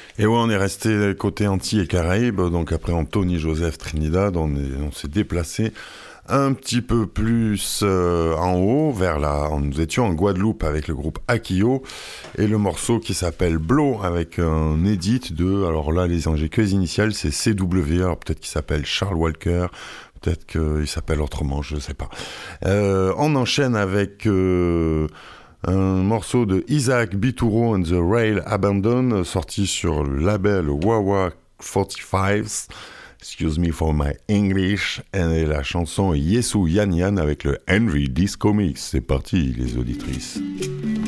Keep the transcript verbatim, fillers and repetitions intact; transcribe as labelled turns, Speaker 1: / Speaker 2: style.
Speaker 1: Et ouais, on est resté côté Antilles et Caraïbes, donc après Anthony Joseph Trinidad, on, est, on s'est déplacé un petit peu plus euh, en haut, vers la... Nous étions en Guadeloupe avec le groupe Akio, et le morceau qui s'appelle Blow, avec un edit de... Alors là, les, j'ai que les initiales, c'est C W, alors peut-être qu'il s'appelle Charles Walker, peut-être qu'il s'appelle autrement, je ne sais pas. Euh, on enchaîne avec... Euh, un morceau de Isaac Bituro and the Rail Abandon, sorti sur le label Wawa quarante-cinq. Excuse me for my English. Et la chanson Yesu Yan Yan avec le Henry Disco Mix. C'est parti, les auditrices.